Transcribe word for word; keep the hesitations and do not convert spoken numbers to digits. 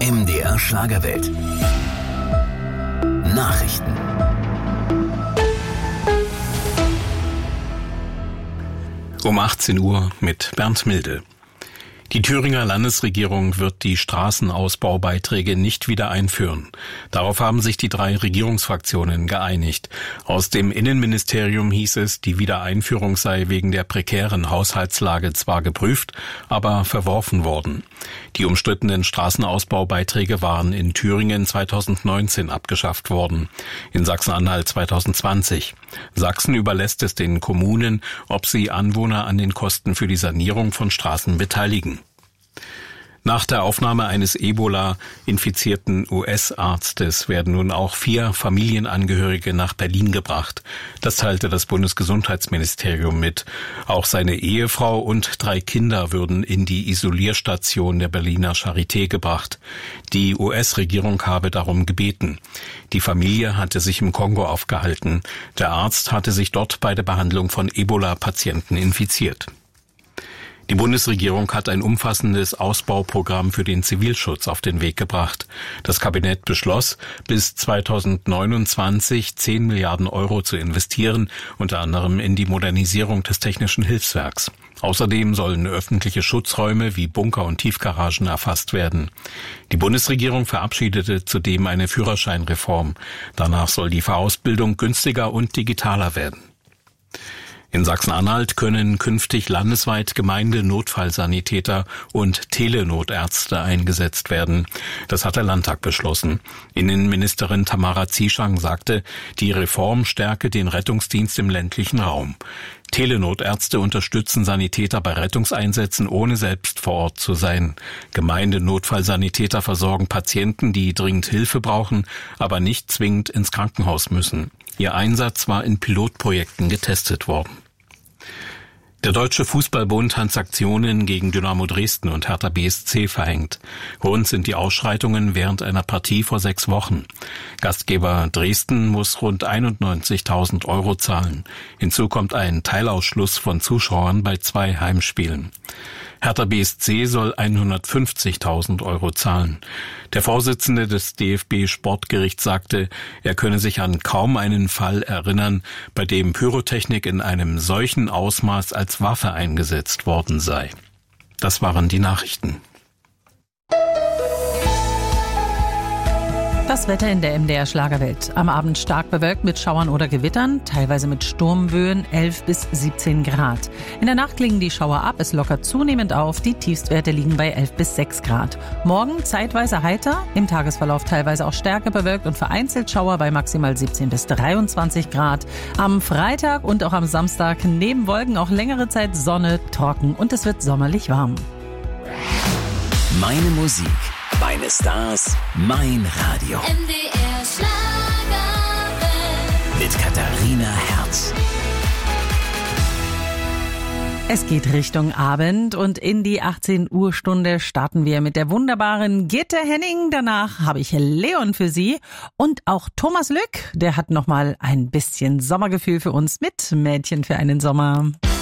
M D R Schlagerwelt. Nachrichten. Um achtzehn Uhr mit Bernd Milde. Die Thüringer Landesregierung wird die Straßenausbaubeiträge nicht wieder einführen. Darauf haben sich die drei Regierungsfraktionen geeinigt. Aus dem Innenministerium hieß es, die Wiedereinführung sei wegen der prekären Haushaltslage zwar geprüft, aber verworfen worden. Die umstrittenen Straßenausbaubeiträge waren in Thüringen zweitausendneunzehn abgeschafft worden, in Sachsen-Anhalt zweitausendzwanzig. Sachsen überlässt es den Kommunen, ob sie Anwohner an den Kosten für die Sanierung von Straßen beteiligen. Nach der Aufnahme eines Ebola-infizierten U S-Arztes werden nun auch vier Familienangehörige nach Berlin gebracht. Das teilte das Bundesgesundheitsministerium mit. Auch seine Ehefrau und drei Kinder würden in die Isolierstation der Berliner Charité gebracht. Die U S-Regierung habe darum gebeten. Die Familie hatte sich im Kongo aufgehalten. Der Arzt hatte sich dort bei der Behandlung von Ebola-Patienten infiziert. Die Bundesregierung hat ein umfassendes Ausbauprogramm für den Zivilschutz auf den Weg gebracht. Das Kabinett beschloss, bis zweitausendneunundzwanzig zehn Milliarden Euro zu investieren, unter anderem in die Modernisierung des Technischen Hilfswerks. Außerdem sollen öffentliche Schutzräume wie Bunker und Tiefgaragen erfasst werden. Die Bundesregierung verabschiedete zudem eine Führerscheinreform. Danach soll die Fahrausbildung günstiger und digitaler werden. In Sachsen-Anhalt können künftig landesweit Gemeindenotfallsanitäter und Telenotärzte eingesetzt werden. Das hat der Landtag beschlossen. Innenministerin Tamara Zieschang sagte, die Reform stärke den Rettungsdienst im ländlichen Raum. Telenotärzte unterstützen Sanitäter bei Rettungseinsätzen, ohne selbst vor Ort zu sein. Gemeindenotfallsanitäter versorgen Patienten, die dringend Hilfe brauchen, aber nicht zwingend ins Krankenhaus müssen. Ihr Einsatz war in Pilotprojekten getestet worden. Der Deutsche Fußballbund hat Sanktionen gegen Dynamo Dresden und Hertha B S C verhängt. Grund sind die Ausschreitungen während einer Partie vor sechs Wochen. Gastgeber Dresden muss rund einundneunzigtausend Euro zahlen. Hinzu kommt ein Teilausschluss von Zuschauern bei zwei Heimspielen. Hertha B S C soll hundertfünfzigtausend Euro zahlen. Der Vorsitzende des D F B-Sportgerichts sagte, er könne sich an kaum einen Fall erinnern, bei dem Pyrotechnik in einem solchen Ausmaß als Waffe eingesetzt worden sei. Das waren die Nachrichten. Das Wetter in der M D R Schlagerwelt. Am Abend stark bewölkt mit Schauern oder Gewittern, teilweise mit Sturmböen, elf bis siebzehn Grad. In der Nacht klingen die Schauer ab, es lockert zunehmend auf, die Tiefstwerte liegen bei elf bis sechs Grad. Morgen zeitweise heiter, im Tagesverlauf teilweise auch stärker bewölkt und vereinzelt Schauer bei maximal siebzehn bis dreiundzwanzig Grad. Am Freitag und auch am Samstag neben Wolken auch längere Zeit Sonne, trocken und es wird sommerlich warm. Meine Musik, meine Stars, mein Radio. M D R Schlagerwelt. Mit Katharina Herz. Es geht Richtung Abend und in die achtzehn Uhr Stunde starten wir mit der wunderbaren Gitte Henning. Danach habe ich Leon für Sie und auch Thomas Lück, der hat nochmal ein bisschen Sommergefühl für uns mit Mädchen für einen Sommer.